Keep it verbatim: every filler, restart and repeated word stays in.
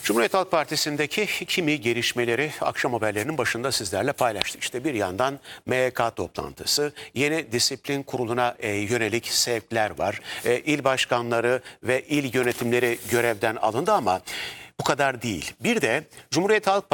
Cumhuriyet Halk Partisi'ndeki kimi gelişmeleri akşam haberlerinin başında sizlerle paylaştık. İşte bir yandan M Y K toplantısı, yeni disiplin kuruluna e, yönelik sevkler var. E, il başkanları ve il yönetimleri görevden alındı ama bu kadar değil. Bir de Cumhuriyet Halk